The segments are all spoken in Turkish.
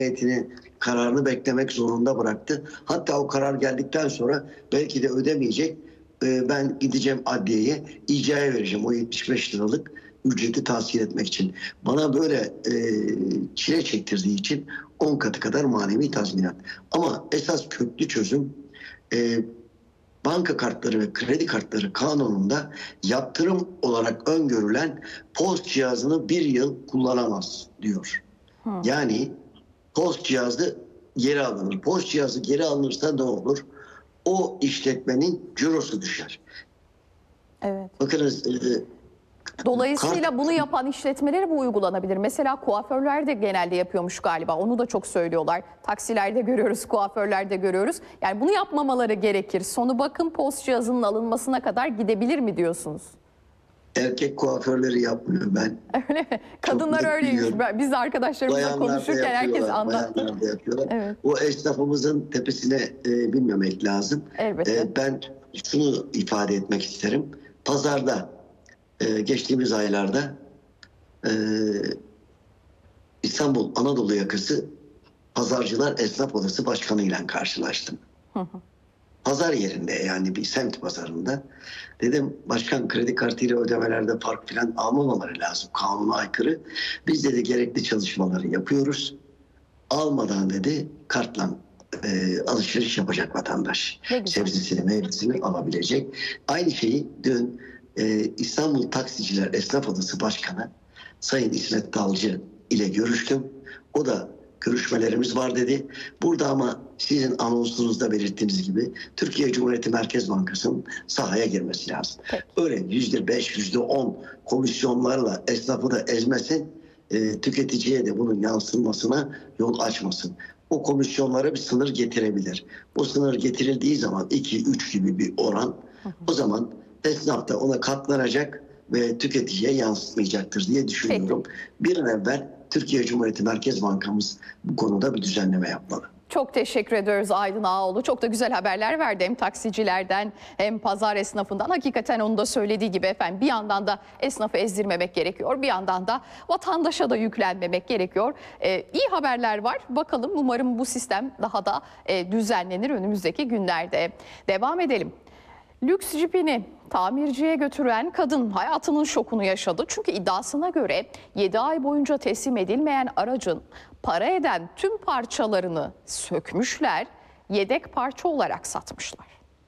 heyetinin kararını beklemek zorunda bıraktı. Hatta o karar geldikten sonra belki de ödemeyecek. Ben gideceğim adliyeye, icraya vereceğim o 75 liralık ücreti tahsil etmek için. Bana böyle çile çektirdiği için 10 katı kadar manevi tazminat. Ama esas köklü çözüm banka kartları ve kredi kartları kanununda yaptırım olarak öngörülen POS cihazını 1 yıl kullanamaz diyor. Yani POS cihazı geri alınır. POS cihazı geri alınırsa ne olur? O işletmenin cirosu düşer. Evet. Bakınız Dolayısıyla bunu yapan işletmelere bu uygulanabilir. Mesela kuaförler de genelde yapıyormuş galiba. Onu da çok söylüyorlar. Taksilerde görüyoruz, kuaförlerde görüyoruz. Yani bunu yapmamaları gerekir. Sonu bakın POS cihazının alınmasına kadar gidebilir mi diyorsunuz? erkek kuaförleri yapmıyor ben. Öyle mi? Kadınlar öyleymiş. Biz arkadaşlarımızla Bayanlar da konuşurken herkes anlattı. bayanlar da yapıyorlar. Evet. O esnafımızın tepesine binmemek lazım. Elbette. Ben şunu ifade etmek isterim. Pazarda geçtiğimiz aylarda İstanbul Anadolu Yakası Pazarcılar Esnaf Odası Başkanı ile karşılaştım. Pazar yerinde, yani bir semt pazarında. Dedim başkan, kredi kartıyla ödemelerde fark falan almamaları lazım. Kanuna aykırı. Biz dedi gerekli çalışmaları yapıyoruz. Almadan dedi kartla alışveriş yapacak vatandaş. Sebzesini, meyvesini alabilecek. Aynı şeyi dün İstanbul Taksiciler Esnaf Odası Başkanı Sayın İsmet Dalcı ile görüştüm. O da görüşmelerimiz var dedi. Burada ama sizin anonsunuzda belirttiğiniz gibi Türkiye Cumhuriyeti Merkez Bankası'nın sahaya girmesi lazım. Öyle %5, %10 komisyonlarla esnafı da ezmesin, tüketiciye de bunun yansımasına yol açmasın. O komisyonlara bir sınır getirebilir. O sınır getirildiği zaman 2-3 gibi bir oran, o zaman esnaf da ona katlanacak ve tüketiciye yansıtmayacaktır diye düşünüyorum. Bir an evvel Türkiye Cumhuriyeti Merkez Bankamız bu konuda bir düzenleme yapmalı. Çok teşekkür ediyoruz Aydın Ağaoğlu. Çok da güzel haberler verdi hem taksicilerden hem pazar esnafından. Hakikaten onun da söylediği gibi efendim, bir yandan da esnafı ezdirmemek gerekiyor. Bir yandan da vatandaşa da yüklenmemek gerekiyor. İyi haberler var. Bakalım, umarım bu sistem daha da düzenlenir önümüzdeki günlerde. Devam edelim. Lüks jipini tamirciye götüren kadın hayatının şokunu yaşadı. Çünkü iddiasına göre 7 ay boyunca teslim edilmeyen aracın para eden tüm parçalarını sökmüşler, yedek parça olarak satmışlar.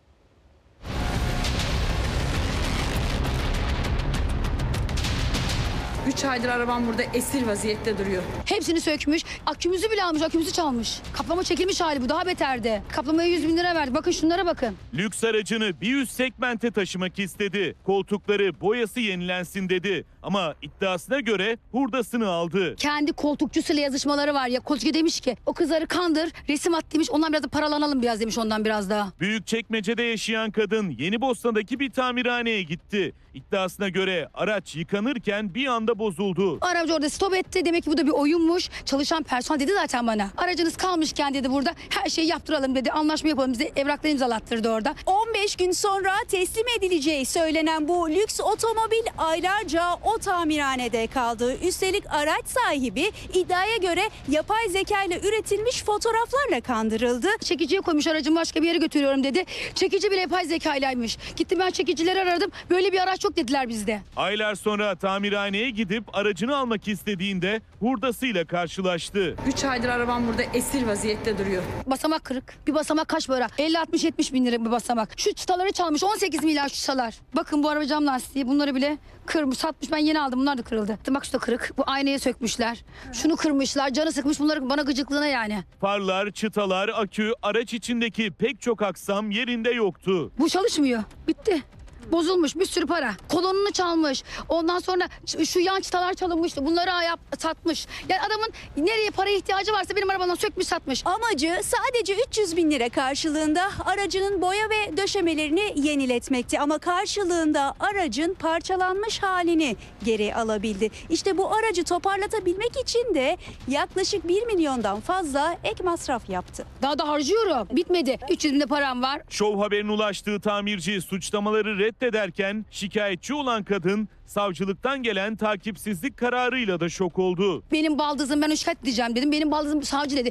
Üç aydır arabam burada esir vaziyette duruyor. Hepsini sökmüş. Akümüzü bile almış, akümüzü çalmış. Kaplama çekilmiş hali bu, daha beterdi. Kaplamaya 100.000 lira verdi. Bakın şunlara bakın. Lüks aracını bir üst segmente taşımak istedi. Koltukları, boyası yenilensin dedi. Ama iddiasına göre hurdasını aldı. Kendi koltukçusuyla yazışmaları var ya. Koltukçu demiş ki o kızları kandır, resim at demiş. Ondan biraz da paralanalım biraz demiş, ondan biraz daha. Büyükçekmece'de yaşayan kadın Yenibosna'daki bir tamirhaneye gitti. İddiasına göre araç yıkanırken bir anda bozuldu. Arabacı orada stop etti. Demek ki bu da bir oyunmuş. Çalışan personel dedi zaten bana. Aracınız kalmışken dedi burada her şeyi yaptıralım dedi. Anlaşma yapalım, bize evrakları imzalattırdı orada. 15 gün sonra teslim edileceği söylenen bu lüks otomobil aylarca o tamirhanede kaldı. Üstelik araç sahibi iddiaya göre yapay zeka ile üretilmiş fotoğraflarla kandırıldı. Çekiciye koymuş, aracımı başka bir yere götürüyorum dedi. Çekici bile yapay zekaylaymış. Gittim ben çekicileri aradım. Böyle bir araç yok dediler bizde. Aylar sonra tamirhaneye gidip aracını almak istediğinde hurdasıyla karşılaştı. 3 aydır arabam burada esir vaziyette duruyor. Basamak kırık. Bir basamak kaç para? 50-60-70 bin lira bir basamak. Şu çıtaları çalmış, 18 milyar şu çıtalar. Bakın bu araba cam lastiği, bunları bile kırmış, satmış. Ben yeni aldım, bunlar da kırıldı. Bak şu da kırık. Bu aynayı sökmüşler. Şunu kırmışlar, canı sıkmış, bunları bana gıcıklığına yani. Farlar, çıtalar, akü, araç içindeki pek çok aksam yerinde yoktu. Bu çalışmıyor. Bitti. Bozulmuş, bir sürü para. Kolonunu çalmış. Ondan sonra şu yan çıtalar çalınmıştı. Bunları satmış. Yani adamın nereye para ihtiyacı varsa benim arabamdan sökmüş satmış. Amacı sadece 300.000 lira karşılığında aracının boya ve döşemelerini yeniletmekti. Ama karşılığında aracın parçalanmış halini geri alabildi. İşte bu aracı toparlatabilmek için de yaklaşık 1 milyondan fazla ek masraf yaptı. Daha da harcıyorum. Bitmedi. 300 bin de param var. Şov Haber'in ulaştığı tamirci suçlamaları reddederken şikayetçi olan kadın savcılıktan gelen takipsizlik kararıyla da şok oldu. Benim baldızım, ben şikayet edeceğim dedim. Benim baldızım savcı dedi.